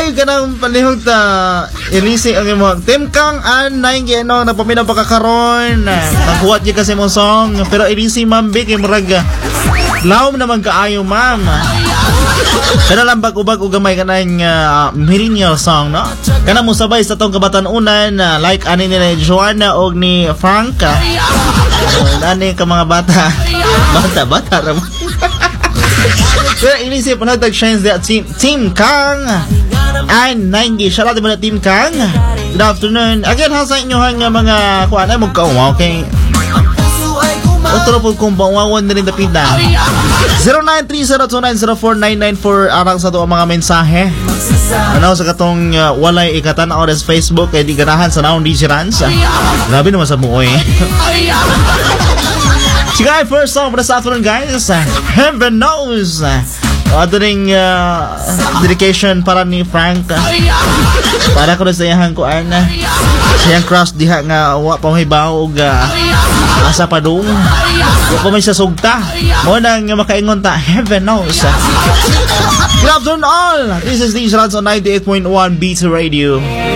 Uy, kanang palihog ta ilisi ang imong Team Kang an naing gino napaminaw pa kakaron. Naghuwat gyud kasi mo song pero ilisi ma'am Vic murag lawom naman kaayo ma'am. Pero lang bag-ubag o gamay ka na yung millennial song, no? Kana mo sabay sa tong kabatanunan like ani nila Joanna o ni Frank. Ani ka mga bata. Bata raman. Pero inisip mo na tag-shines that Team Kang and 90. Shout out mo na Team Kang. Good afternoon. Again, ha sa inyo hang mga kuha na magkauwa, okay? Otro po kung bawawan na rin dapita 0930290499 arang sa ito ang mga mensahe ano sa katong walay ikatan oras Facebook kay di ganahan sa naong digirans grabe naman sa buoy sige first song for this afternoon guys Heaven Knows ato ring dedication para ni Frank para ko na sa iyang kuan siyang cross diha nga wa pa mahibaw og asa pa doon wa pa may sasugta mo nang makaingon ta Heaven Knows. Good afternoon all, this is the Rats on 98.1 Beats Radio.